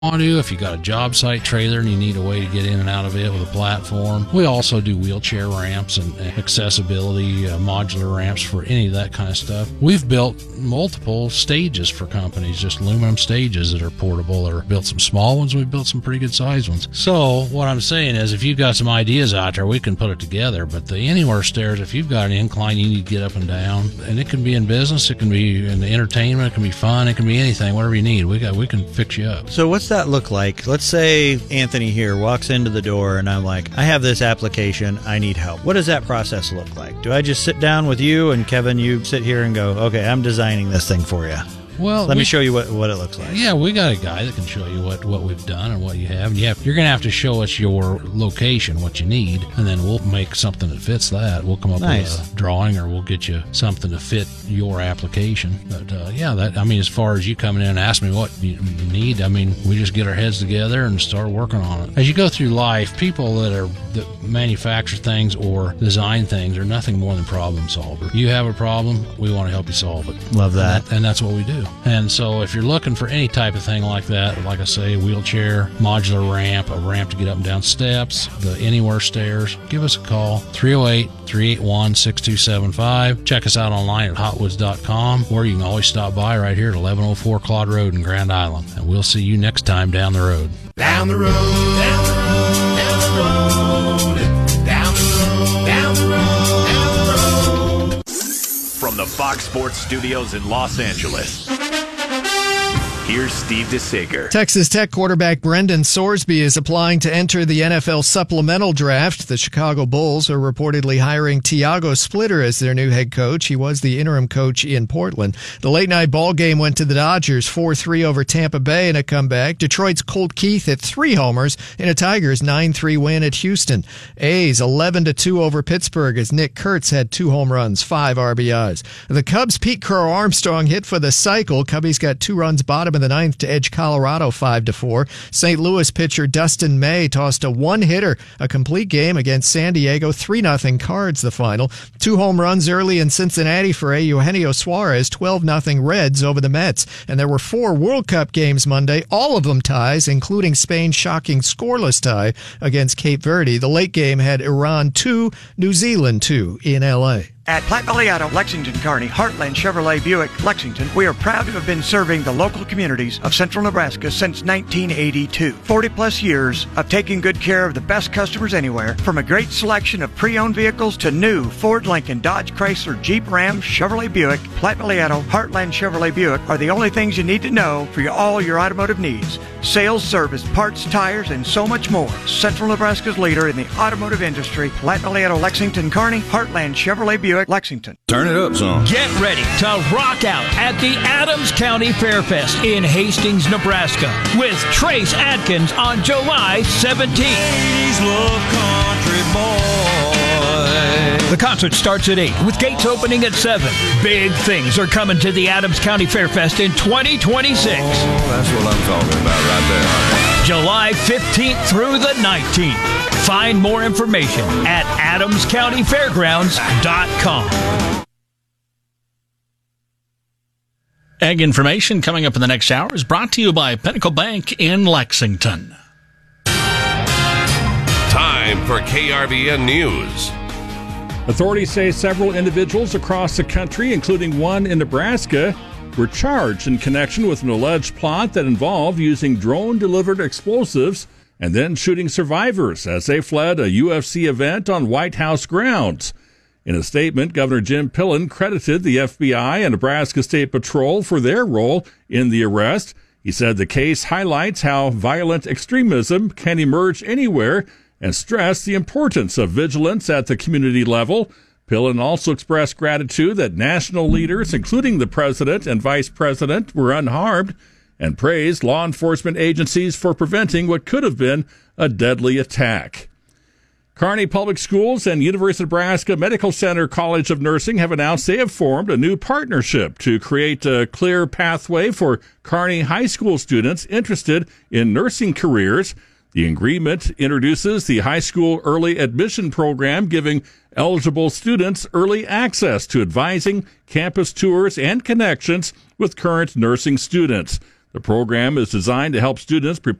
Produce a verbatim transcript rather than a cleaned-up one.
want to. If you got a job site trailer and you need a way to get in and out of it with a platform, we also do wheelchair ramps and accessibility, uh, modular ramps for any of that kind of stuff. We've built multiple stages for companies, just aluminum stages that are portable, or built some small ones. We've built some pretty good sized ones. So what I'm saying is, if you've got some ideas out there, we can put it together. But the anywhere stairs, if you've got an incline you need to get up and down, and it can be in business, it can be in entertainment, it can be fun, it can be anything, whatever you need. We got we can fix you up. So what's that look like? Let's say Anthony here walks into the door and I'm like, I have this application, I need help. What does that process look like? Do I just sit down with you and Kevin, you sit here and go, okay, I'm designing this thing for you? Well, let we, me show you what, what it looks like. Yeah, we got a guy that can show you what, what we've done and what you have. And you have, you're going to have to show us your location, what you need, and then we'll make something that fits that. We'll come up nice. with a drawing, or we'll get you something to fit your application. But uh, yeah, that I mean, as far as you coming in and asking me what you, you need, I mean, we just get our heads together and start working on it. As you go through life, people that are that manufacture things or design things are nothing more than problem solvers. You have a problem, we want to help you solve it. Love that. And, that, and that's what we do. And so if you're looking for any type of thing like that, like I say, wheelchair, modular ramp, a ramp to get up and down steps, the anywhere stairs, give us a call, three oh eight, three eight one, six two seven five. Check us out online at hotwoods dot com, or you can always stop by right here at eleven oh four Claude Road in Grand Island. And we'll see you next time down the road. Down the road, down the road, down the road, down the road, down the road, down the road. From the Fox Sports Studios in Los Angeles, here's Steve DeSager. Texas Tech quarterback Brendan Sorsby is applying to enter the N F L supplemental draft. The Chicago Bulls are reportedly hiring Tiago Splitter as their new head coach. He was the interim coach in Portland. The late-night ball game went to the Dodgers four three over Tampa Bay in a comeback. Detroit's Colt Keith hit three homers in a Tigers nine three win at Houston. A's eleven to two over Pittsburgh as Nick Kurtz had two home runs, five R B Is. The Cubs' Pete Crow Armstrong hit for the cycle. Cubbies got two runs bottom in the ninth to edge Colorado five to four. Saint Louis pitcher Dustin May tossed a one-hitter, a complete game against San Diego. three nothing Cards the final. Two home runs early in Cincinnati for Eugenio Suarez. twelve nothing Reds over the Mets. And there were four World Cup games Monday, all of them ties, including Spain's shocking scoreless tie against Cape Verde. The late game had Iran two, New Zealand two in L A. At Platte Valley Auto, Lexington, Kearney, Heartland Chevrolet Buick, Lexington, we are proud to have been serving the local communities of central Nebraska since nineteen eighty-two. forty plus years of taking good care of the best customers anywhere, from a great selection of pre-owned vehicles to new Ford, Lincoln, Dodge, Chrysler, Jeep, Ram, Chevrolet Buick. Platte Valley Auto, Heartland Chevrolet Buick are the only things you need to know for your, all your automotive needs. Sales, service, parts, tires, and so much more. Central Nebraska's leader in the automotive industry, Platte Valley Auto, Lexington, Kearney, Heartland Chevrolet Buick, Lexington. Turn it up, son. Get ready to rock out at the Adams County Fairfest in Hastings, Nebraska, with Trace Adkins on July seventeenth. Ladies love country boy. The concert starts at eight, with gates opening at seven. Big things are coming to the Adams County Fairfest in twenty twenty-six. Oh, that's what I'm talking about right there. July fifteenth through the nineteenth. Find more information at adams county fairgrounds dot com. Ag information coming up in the next hour is brought to you by Pinnacle Bank in Lexington. Time for K R V N News. Authorities say several individuals across the country, including one in Nebraska, were charged in connection with an alleged plot that involved using drone-delivered explosives and then shooting survivors as they fled a U F C event on White House grounds. In a statement, Governor Jim Pillen credited the F B I and Nebraska State Patrol for their role in the arrest. He said the case highlights how violent extremism can emerge anywhere and stressed the importance of vigilance at the community level. Pillen also expressed gratitude that national leaders, including the president and vice president, were unharmed, and praised law enforcement agencies for preventing what could have been a deadly attack. Kearney Public Schools and University of Nebraska Medical Center College of Nursing have announced they have formed a new partnership to create a clear pathway for Kearney high school students interested in nursing careers. The agreement introduces the high school early admission program, giving eligible students early access to advising, campus tours, and connections with current nursing students. The program is designed to help students prepare